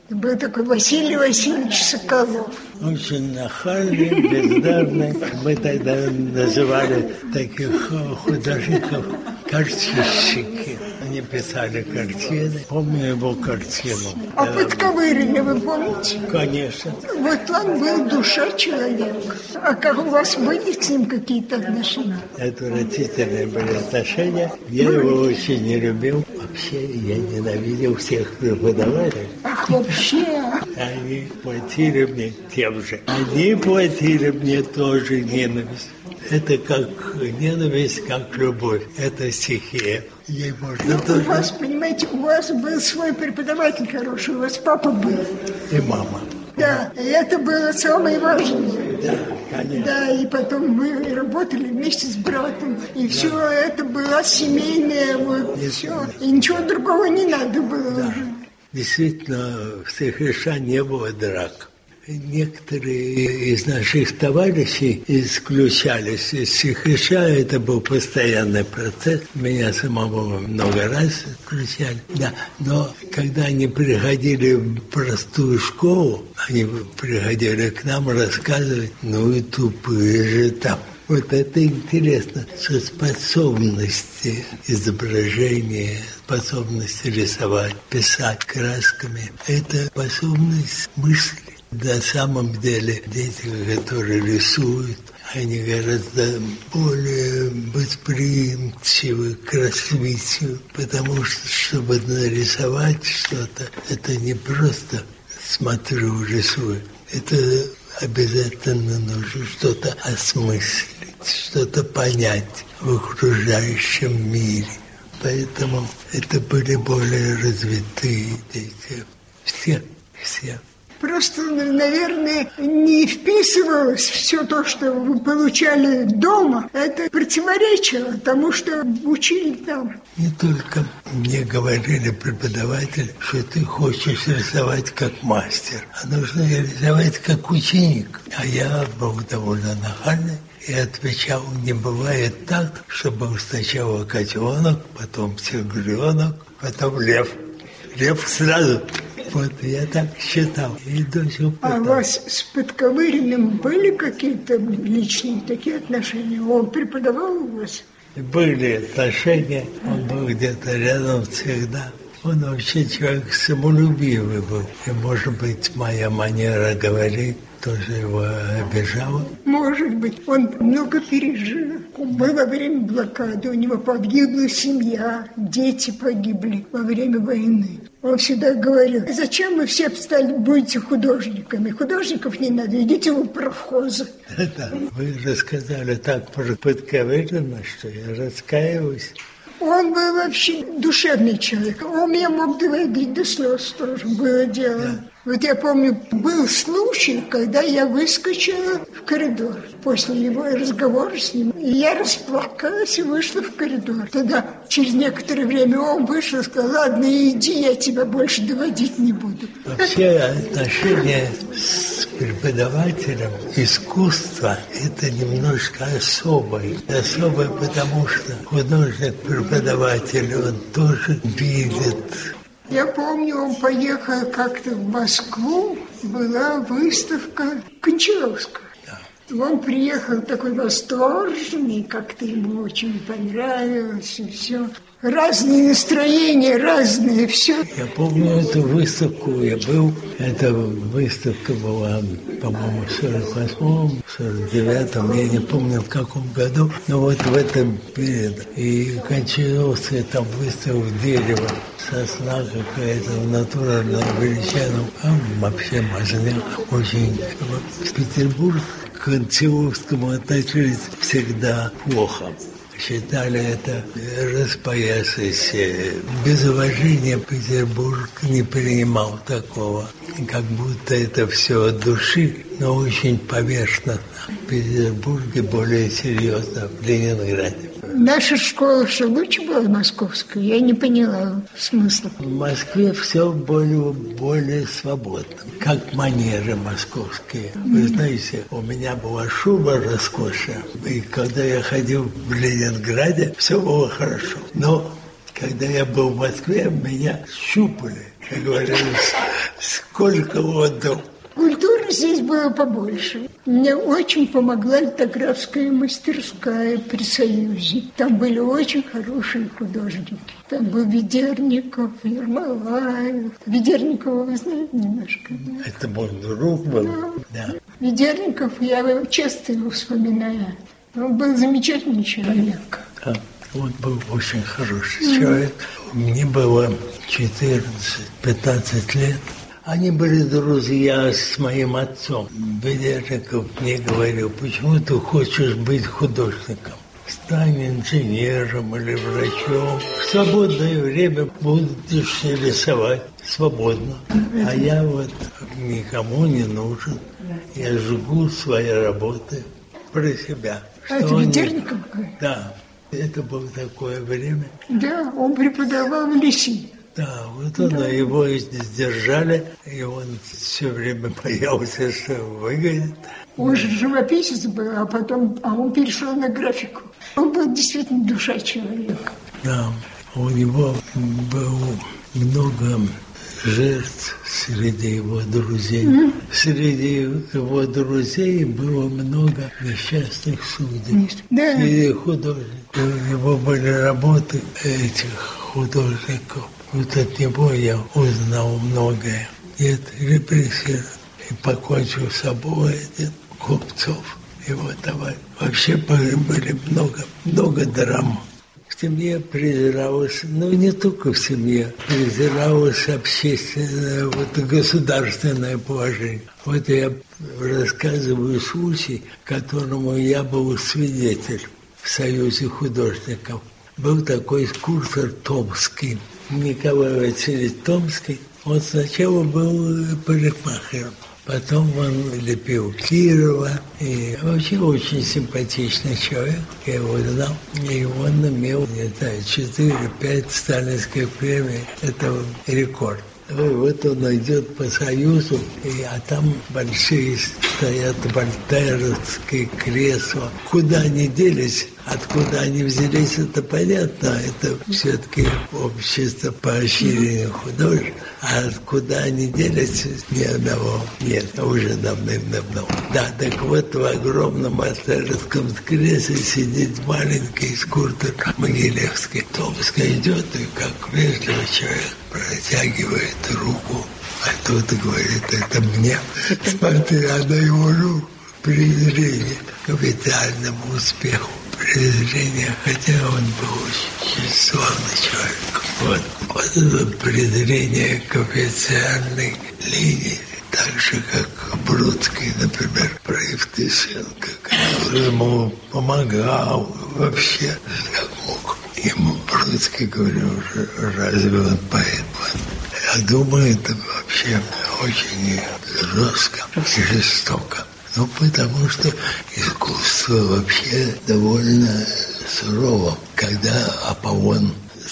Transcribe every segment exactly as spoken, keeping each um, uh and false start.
Был такой Василий Васильевич Соколов. Очень нахальный, бездарный. Мы тогда называли таких художников картинщики. Они писали картины. Помню его картину. А Подковырина вы помните? Конечно. Вот он был душа человека. А как у вас были с ним какие-то отношения? Отвратительные были отношения. Я его очень не любил. Вообще я ненавидел всех преподавателей. Ах, вообще? Они платили мне тем же. Они платили мне тоже ненависть. Это как ненависть, как любовь. Это стихия. Ей можно ну, тоже... У вас, понимаете, у вас был свой преподаватель хороший, у вас папа был. И мама. Да, и это было самое важное. Да, конечно. Да, и потом мы работали вместе с братом, и да. Все это было семейное, вот, и все. И ничего другого не надо было да. Уже. Действительно, в СХШ не было драк. Некоторые из наших товарищей исключались из СХШ, это был постоянный процесс. Меня самого много раз исключали. Да. Но когда они приходили в простую школу, они приходили к нам рассказывать, ну и тупые же там. Вот это интересно, что способности изображения, способность рисовать, писать красками, это способность мысли. На самом деле дети, которые рисуют, они гораздо более восприимчивы к развитию, потому что, чтобы нарисовать что-то, это не просто смотрю, рисую, это обязательно нужно что-то осмыслить, что-то понять в окружающем мире. Поэтому это были более развитые дети. Все, все. Просто, наверное, не вписывалось все то, что вы получали дома. Это противоречило тому, что учили там. Не только мне говорили преподаватели, что ты хочешь рисовать как мастер, а нужно рисовать как ученик. А я был довольно нахальный и отвечал, не бывает так, что был сначала котенок, потом тигренок, потом лев. Лев сразу. Вот я так считал. И до сих пор. А у вас с Подковыриным были какие-то личные такие отношения? Он преподавал у вас? Были отношения. Он был где-то рядом всегда. Он вообще человек самолюбивый был. И, может быть, моя манера говорить тоже его обижала. Может быть. Он много пережил. Был во время блокады. У него погибла семья. Дети погибли во время войны. Он всегда говорил, зачем вы все стали, будете художниками? Художников не надо, идите в профхозы. Да, вы рассказали так про Подковырина, что я раскаиваюсь. Он был вообще душевный человек. Он меня мог доводить до слез тоже, было дело. Да. Вот я помню, был случай, когда я выскочила в коридор после его разговора с ним. И я расплакалась и вышла в коридор. Тогда через некоторое время он вышел и сказал, ладно, иди, я тебя больше доводить не буду. Вообще отношения с преподавателем искусства – это немножко особое. Особое, потому что художник-преподаватель, он тоже видит. Я помню, он поехал как-то в Москву, была выставка Кончаловского. Да. Он приехал такой восторженный, как-то ему очень понравилось, и все. Разные настроения, разные, все. Я помню эту выставку, я был, эта выставка была, по-моему, в сорок восьмом, сорок девятом, я не помню в каком году, но вот в этом период. И Кончаловский там выставил дерево, сосна какая-то, натуральная величина, а вообще мазня очень. В Петербург к Кончаловскому относились всегда плохо. Считали это распоясайся. Без уважения Петербург не принимал такого. Как будто это все от души, но очень поверхностно. В Петербурге более серьезно, в Ленинграде. Наша школа все лучше была московская, я не поняла смысла. В Москве все более, более свободно, как манеры московские. Вы знаете, у меня была шуба роскошная, и когда я ходил в Ленинграде, все было хорошо. Но когда я был в Москве, меня щупали, как говорили, сколько отдал. Культуры здесь было побольше. Мне очень помогла литографская мастерская при Союзе. Там были очень хорошие художники. Там был Ведерников, Ермолаев. Ведерникова вы знаете немножко, да? Это мой друг был. Да. Да. Ведерников, я часто его вспоминаю. Он был замечательный человек. Да. Он был очень хороший mm-hmm. человек. Мне было четырнадцать-пятнадцать лет. Они были друзья с моим отцом. Ведерников мне говорил, почему ты хочешь быть художником? Стань инженером или врачом. В свободное время будешь рисовать свободно. А я вот никому не нужен. Я жгу свои работы про себя. А это Ведерников? Да. Это было такое время. Да, он преподавал в ЛИСИ. Да, вот он, да. Его сдержали, и он все время боялся, что выгонят. Он же живописец был, а потом а он перешел на графику. Он был действительно душа человека. Да, у него было много жертв среди его друзей. Mm-hmm. Среди его друзей было много несчастных судеб. Да. Среди художников. У него были работы этих художников. Вот от него я узнал многое. И это репрессия. И покончил с собой один Купцов, его товарищ. Вообще были много, много драм. В семье презиралось, ну не только в семье, презиралось общественное, вот государственное положение. Вот я рассказываю случай, которому я был свидетель в Союзе художников. Был такой скульптор Томский, Николай Васильевич Томский. Он сначала был парикмахером, потом он лепил Кирова. И вообще очень симпатичный человек, я его знал. И он имел, не знаю, четыре-пять сталинских премий. Это рекорд. И вот он идет по Союзу, и, а там большие стоят вольтеровские кресла. Куда они делись, откуда они взялись, это понятно. Это все-таки общество поощрения художеств. А откуда они делись, ни одного нет, уже давным-давно. Да, так вот в огромном вольтеровском кресле сидит маленький скульптор Могилевский. Томский идет, и как вежливый человек протягивает руку, а тот говорит, это мне. Смотря на его руку, презрение к официальному успеху, презрение, хотя он был очень славный человек. Вот, вот это презрение к официальной линии, так же, как Бродский, например, про Евтушенко, который ему помогал вообще, как мог. Ему Бродский говорил, разве он поэт? Я думаю, это вообще очень жестко и жестоко. Ну, потому что искусство вообще довольно сурово. Когда Аполлон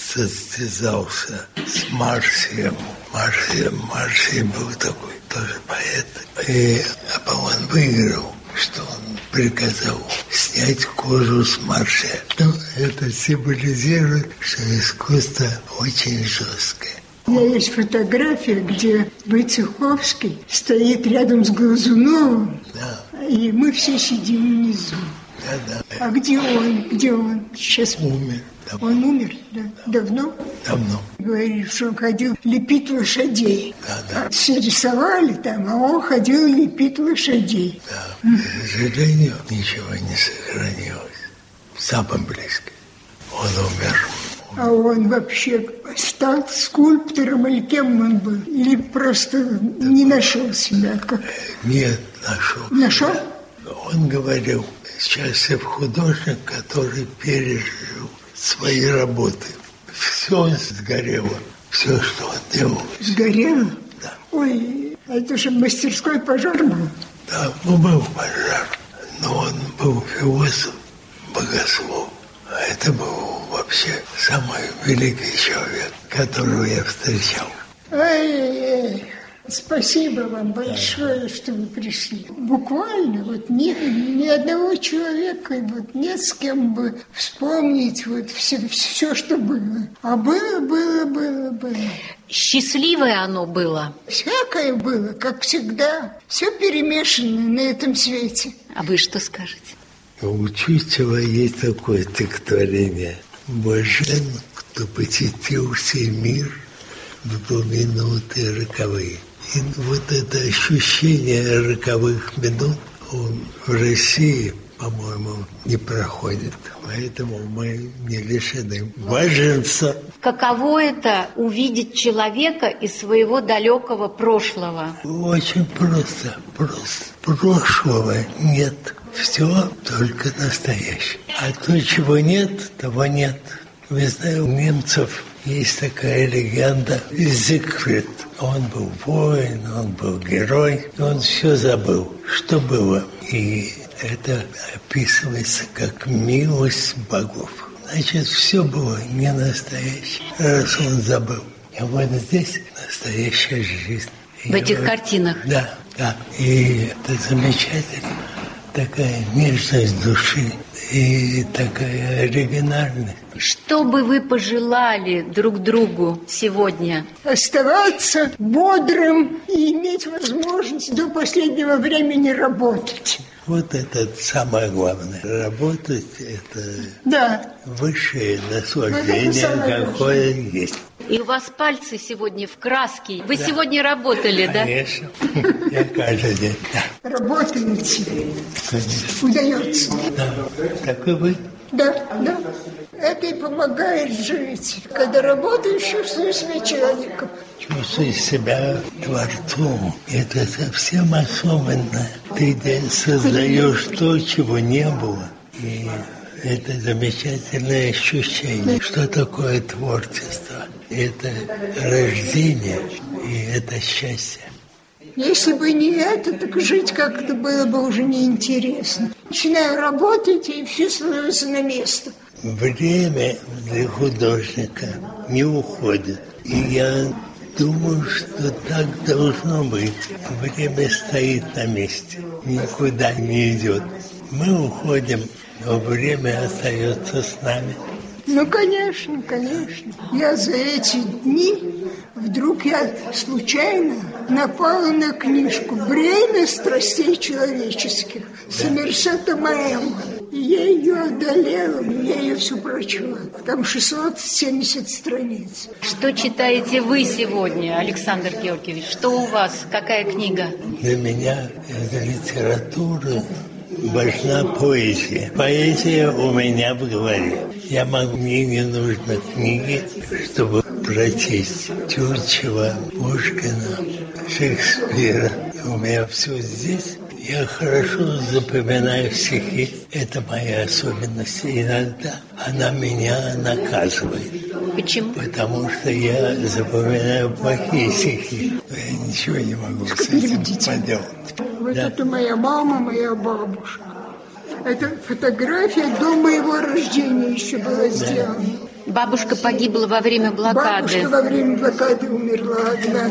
состязался с Марсием, Марсием, Марсий был такой тоже поэт, и Аполлон выиграл, что он приказал снять кожу с Марсия. Ну, это символизирует, что искусство очень жесткое. У меня есть фотография, где Войцеховский стоит рядом с Глазуновым, да. И мы все сидим внизу. Да, да. А где он? Где он? Сейчас умер. Давно. Он умер? Да. Давно? Давно. Говорит, что он ходил лепить лошадей. Да, да. Все рисовали там, а он ходил лепить лошадей. Да. К сожалению, ничего не сохранилось. Самым близким. Он умер. А он вообще стал скульптором или кем он был? Или просто да, не нашел себя? Как? Нет, нашел. Нашел? Он говорил, счастлив художник, который пережил свои работы. Все сгорело, все, что он делал. Сгорело? Да. Ой, это же мастерской пожар был? Да, ну был пожар, но он был философ, богослов. А это был вообще самый великий человек, которого я встречал. Ай-яй-яй. Спасибо вам большое, что вы пришли. Буквально вот ни, ни одного человека вот нет с кем бы вспомнить вот все, все, что было. А было, было, было, было. Счастливое оно было? Всякое было, как всегда. Все перемешано на этом свете. А вы что скажете? У Чучела есть такое стихотворение. «Блажен, кто посетил сей мир в ту минуты роковые». И вот это ощущение роковых минут он в России, по-моему, не проходит. Поэтому мы не лишены блаженства. Каково это увидеть человека из своего далекого прошлого? Очень просто, просто. Прошлого нет. Все только настоящее. А то, чего нет, того нет. Вы знаете, у немцев есть такая легенда Зигфрид. Он был воин, он был герой, он все забыл, что было. И это описывается как милость богов. Значит, все было не настоящее, раз он забыл. А вот здесь настоящая жизнь. В этих вот, картинах? Да, да. И это замечательно. Такая нежность души и такая оригинальность. Что бы вы пожелали друг другу сегодня? Оставаться бодрым и иметь возможность до последнего времени работать. Вот это самое главное. Работать – это да. высшее наслаждение, какое есть. И у вас пальцы сегодня в краске. Вы да. сегодня работали, Конечно. да? Конечно. Я каждый день. Да. Работаете. Конечно. Удается. Да. Так и вы. Да, да. Это и помогает жить. Когда работаешь, чувствуешь себя человеком. Чувствуешь себя творцом. Это совсем особенно. Ты создаешь то, чего не было. И это замечательное ощущение. Что такое творчество? Это рождение, и это счастье. Если бы не это, так жить как-то было бы уже неинтересно. Начинаю работать, и все становится на место. Время для художника не уходит. И я думаю, что так должно быть. Время стоит на месте, никуда не идет. Мы уходим, но время остается с нами. Ну, конечно, конечно. Я за эти дни вдруг я случайно напала на книжку «Бремя страстей человеческих» Сомерсета Моэма. И я ее одолела, я ее всю прочла. Там шестьсот семьдесят страниц. Что читаете вы сегодня, Александр Георгиевич? Что у вас? Какая книга? Для меня это литература. Важна поэзия. Поэзия у меня в голове. Я могу, мне не нужно книги, чтобы прочесть Чурчева, Пушкина, Шекспира. У меня все здесь. Я хорошо запоминаю стихи. Это моя особенность. Иногда она меня наказывает. Почему? Потому что я запоминаю плохие стихи. Я ничего не могу с этим поделать. Вот да. это моя мама, моя бабушка. Это фотография до моего рождения еще была сделана. Бабушка погибла во время блокады. Бабушка во время блокады умерла одна.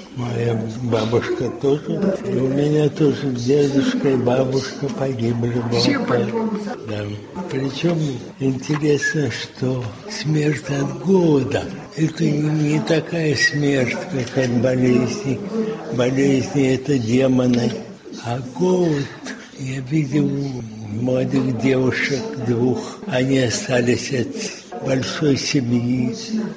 Моя бабушка тоже. И у меня тоже дедушка и бабушка погибли в блокаде. Все погибли. Да. Причем интересно, что смерть от голода – это не такая смерть, как от болезни. Болезни – это демоны. А голод, я видел молодых девушек двух, они остались от большой семьи,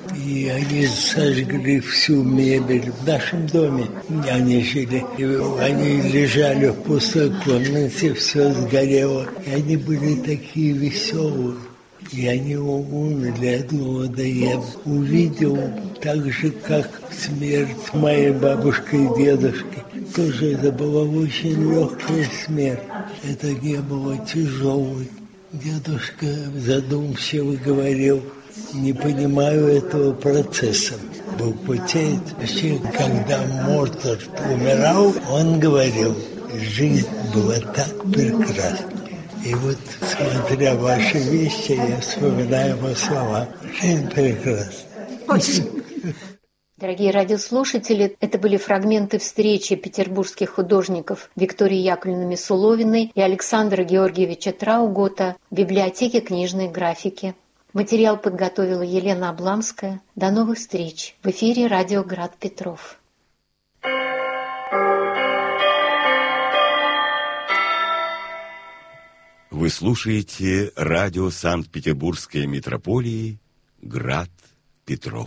и они сожгли всю мебель в нашем доме. Они жили, и они лежали в пустой комнате, все сгорело, и они были такие веселые. И они умерли от голода. Я увидел так же, как смерть моей бабушки и дедушки. Тоже это была очень легкая смерть. Это не было тяжелой. Дедушка задумчиво говорил, не понимаю этого процесса. Был путей. Вообще, когда Моцарт умирал, он говорил, жизнь была так прекрасна. И вот, смотря ваши вещи, я вспоминаю его слова. Жизнь прекрасна. Дорогие радиослушатели, это были фрагменты встречи петербургских художников Виктории Яковлевны Суловиной и Александра Георгиевича Траугота в библиотеке книжной графики. Материал подготовила Елена Обламская. До новых встреч в эфире радио Град Петров. Вы слушаете радио Санкт-Петербургской митрополии Град Петров.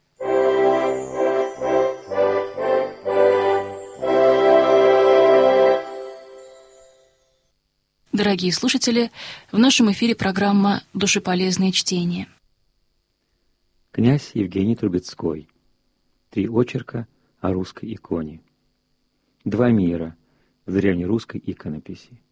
Дорогие слушатели, в нашем эфире программа «Душеполезное чтение». Князь Евгений Трубецкой. Три очерка о русской иконе. Два мира в древнерусской иконописи.